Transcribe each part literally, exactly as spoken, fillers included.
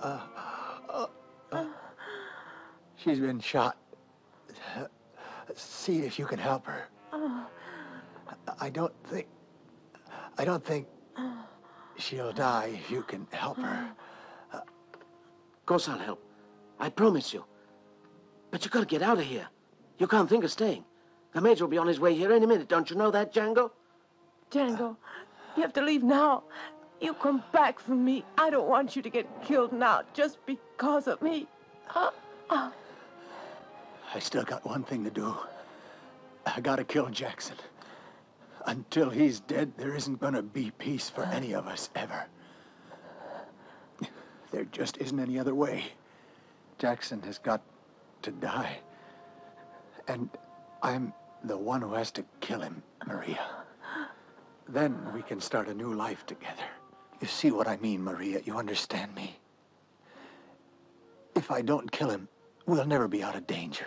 Uh, uh, uh, she's been shot. See if you can help her. I don't think... I don't think she'll die if you can help her. Of course I'll help. I promise you. But you gotta get out of here. You can't think of staying. The Major will be on his way here any minute. Don't you know that, Django? Django, you have to leave now. You come back for me. I don't want you to get killed now just because of me. Uh, uh. I still got one thing to do. I gotta kill Jackson. Until he's dead, there isn't gonna be peace for any of us, ever. There just isn't any other way. Jackson has got to die. And I'm the one who has to kill him, Maria. Then we can start a new life together. You see what I mean, Maria? You understand me? If I don't kill him, we'll never be out of danger.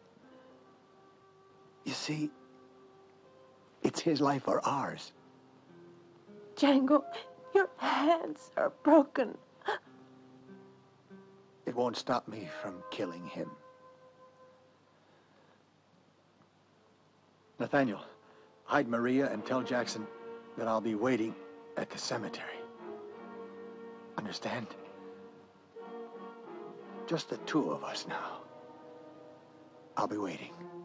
You see, it's his life or ours. Django, your hands are broken. It won't stop me from killing him. Nathaniel, hide Maria and tell Jackson that I'll be waiting at the cemetery. Understand? Just the two of us now. I'll be waiting.